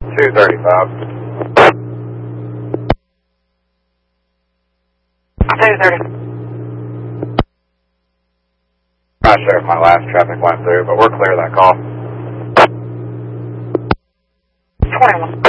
235. 230. Not sure if my last traffic went through, but we're clear of that call. 21.